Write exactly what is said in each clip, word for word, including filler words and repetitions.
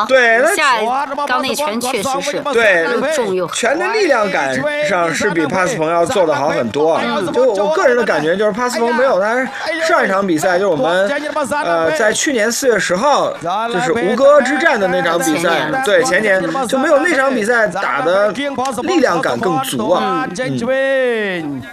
啊。 对，那下刚那拳确实是对又重又狠。 拳的力量感上是比帕斯彭要做得好很多。嗯，就我个人的感觉就是帕斯彭没有他上一场比赛，就是我们呃在去年四月十号就是吴哥之战的那场比赛，对前年就没有那场比赛打的力量感更足啊。嗯。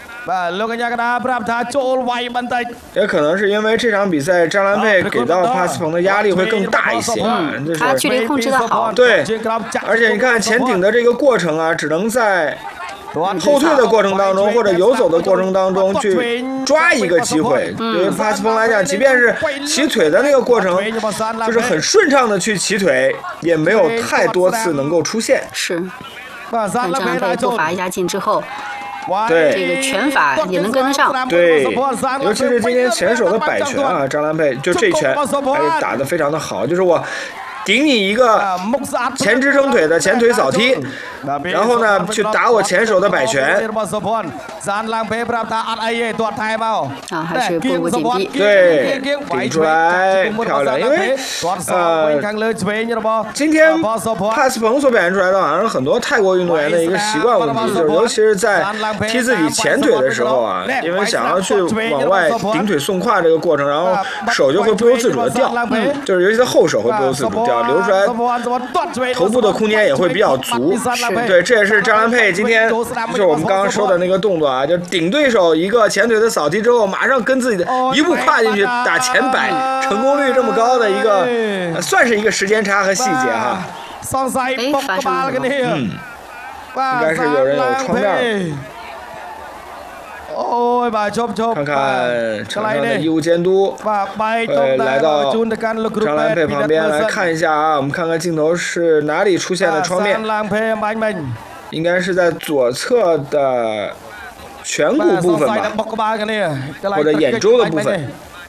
也可能是因为这场比赛张兰佩给到帕斯彭的压力会更大一些， 嗯， 就是他距离控制的好。 对，而且你看前顶的这个过程啊，只能在后退的过程当中或者游走的过程当中去抓一个机会。对于帕斯彭来讲，即便是起腿的那个过程，就是很顺畅的去起腿，也没有太多次能够出现。 是，看张兰佩步伐压进之后。 对， 这个拳法也能跟得上。 对，尤其是今天前手的摆拳啊，张兰佩就这一拳还是打得非常的好，就是我顶你一个前支撑腿的前腿扫踢，然后呢去打我前手的摆拳。 啊，还是步步紧逼。 对，顶出来漂亮，因为呃，今天帕斯彭所表现出来的好像是很多泰国运动员的一个习惯问题，就是尤其是在踢自己前腿的时候啊，因为想要去往外顶腿送胯这个过程，然后手就会不由自主的掉，嗯，就是尤其是后手会不由自主掉。流出来头部的空间也会比较足，对，这也是张兰佩今天就是我们刚刚说的那个动作啊，就顶对手一个前腿的扫踢之后，马上跟自己的一步跨进去打前摆，成功率这么高的一个，算是一个时间差和细节哈。 哎，发生了什么？ 嗯，应该是有人有窗面。看看场上的医务监督会来到张兰佩旁边来看一下啊，我们看看镜头是哪里出现的窗面，应该是在左侧的颧骨部分吧，或者眼周的部分。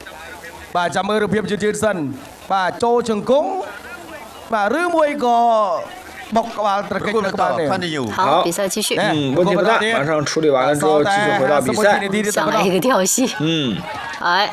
好，比赛继续。 嗯，问题不大，马上处理完了之后继续回到比赛。 想来一个调戏。 嗯。 哎。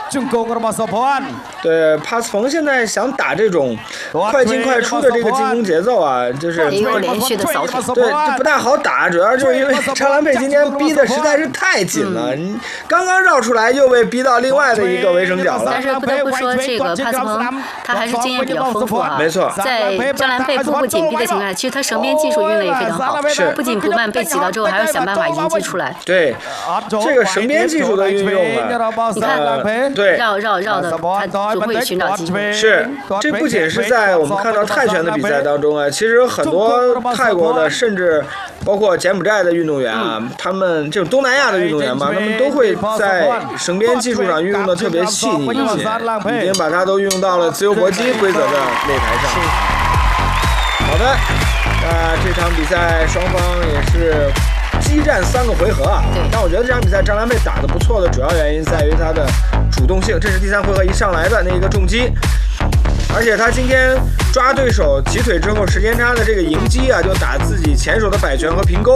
对，帕斯彭现在想打这种快进快出的这个进攻节奏啊，就是一个连续的扫腿， 对，这不大好打，主要就是因为张兰佩今天逼的实在是太紧了，你、嗯、刚刚绕出来又被逼到另外的一个围绳角了。 但是不得不说，这个帕斯彭他还是经验比较丰富啊。 没错， 在张兰佩步步紧逼的情况下，其实他绳边技术运的也非常好， 是不紧不慢，被挤到之后还要想办法迎击出来。 对，这个绳边技术的运用啊， 你看， 呃、对， 绕绕绕。他总会寻找机会。 是，这不仅是在我们看到泰拳的比赛当中啊，其实很多泰国的，甚至包括柬埔寨的运动员啊，他们这种东南亚的运动员嘛，他们都会在绳边技术上运用的特别细腻一些，已经把它都运用到了自由搏击规则的擂台上。好的，那这场比赛双方也是激战三个回合啊，但我觉得这场比赛张兰佩打得不错的主要原因在于她的主动性，这是第三回合一上来的那个重击，而且她今天抓对手起腿之后时间差的这个迎击啊，就打自己前手的摆拳和平勾，